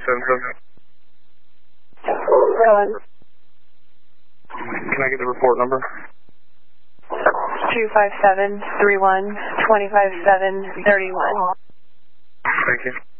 Rowan. Can I get the report number? 257-31-257-31. Thank you.